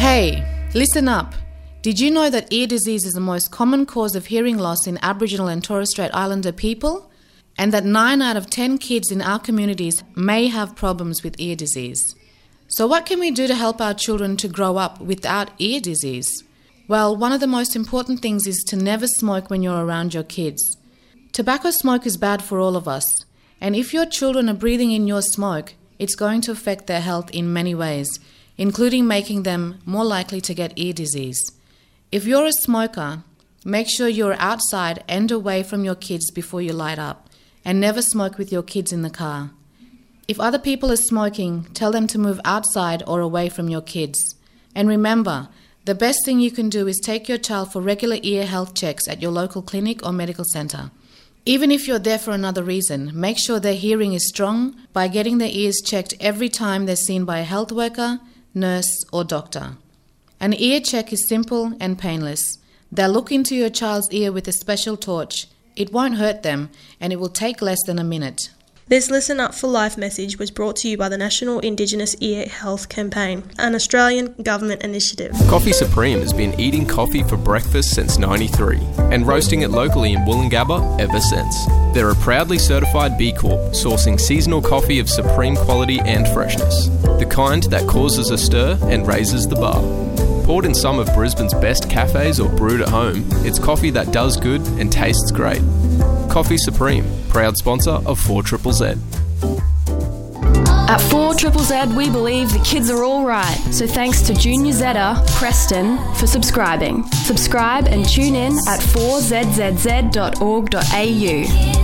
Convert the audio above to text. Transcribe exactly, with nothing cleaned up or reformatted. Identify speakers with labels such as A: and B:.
A: Hey, listen up. Did you know that ear disease is the most common cause of hearing loss in Aboriginal and Torres Strait Islander people? And that nine out of ten kids in our communities may have problems with ear disease. So what can we do to help our children to grow up without ear disease? Well, one of the most important things is to never smoke when you're around your kids. Tobacco smoke is bad for all of us, and if your children are breathing in your smoke, it's going to affect their health in many ways, including making them more likely to get ear disease. If you're a smoker, make sure you're outside and away from your kids before you light up, and never smoke with your kids in the car. If other people are smoking, tell them to move outside or away from your kids. And remember, the best thing you can do is take your child for regular ear health checks at your local clinic or medical centre. Even if you're there for another reason, make sure their hearing is strong by getting their ears checked every time they're seen by a health worker, nurse or doctor. An ear check is simple and painless. They'll look into your child's ear with a special torch. It won't hurt them, and it will take less than a minute.
B: This Listen Up for Life message was brought to you by the National Indigenous Ear Health Campaign, an Australian government initiative.
C: Coffee Supreme has been eating coffee for breakfast since ninety-three and roasting it locally in Woolloongabba ever since. They're a proudly certified B Corp, sourcing seasonal coffee of supreme quality and freshness, the kind that causes a stir and raises the bar. Poured in some of Brisbane's best cafes or brewed at home, it's coffee that does good and tastes great. Coffee Supreme, proud sponsor of four Z Z Z.
D: At four Z Z Z, we believe the kids are all right. So thanks to Junior Zeta, Preston, for subscribing. Subscribe and tune in at four z z z dot org dot a u.